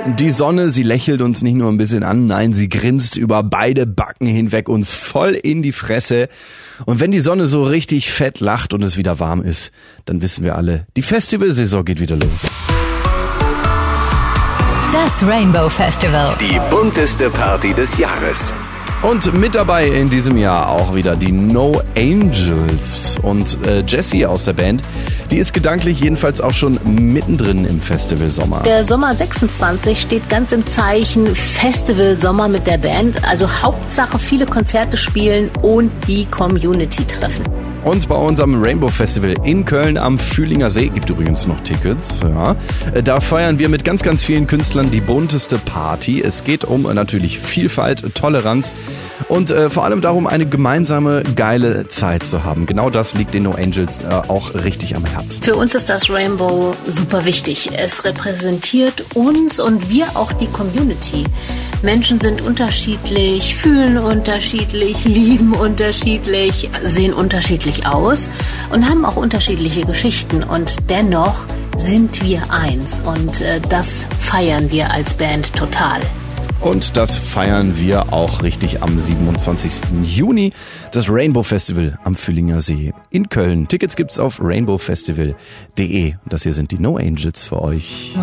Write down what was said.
Die Sonne, sie lächelt uns nicht nur ein bisschen an, nein, sie grinst über beide Backen hinweg uns voll in die Fresse. Und wenn die Sonne so richtig fett lacht und es wieder warm ist, dann wissen wir alle, die Festivalsaison geht wieder los. Das Rainbow Festival. Die bunteste Party des Jahres. Und mit dabei in diesem Jahr auch wieder die No Angels. Und Jessie aus der Band, die ist gedanklich jedenfalls auch schon mittendrin im Festivalsommer. Der Sommer 26 steht ganz im Zeichen Festivalsommer mit der Band. Also Hauptsache viele Konzerte spielen und die Community treffen. Und bei unserem Rainbow Festival in Köln am Fühlinger See, gibt übrigens noch Tickets, ja, da feiern wir mit ganz, ganz vielen Künstlern die bunteste Party. Es geht um natürlich Vielfalt, Toleranz und vor allem darum, eine gemeinsame, geile Zeit zu haben. Genau das liegt den No Angels auch richtig am Herzen. Für uns ist das Rainbow super wichtig. Es repräsentiert uns und wir auch die Community. Menschen sind unterschiedlich, fühlen unterschiedlich, lieben unterschiedlich, sehen unterschiedlich aus und haben auch unterschiedliche Geschichten. Und dennoch sind wir eins und das feiern wir als Band total. Und das feiern wir auch richtig am 27. Juni, das Rainbow Festival am Fühlinger See in Köln. Tickets gibt's auf rainbowfestival.de. Das hier sind die No Angels für euch.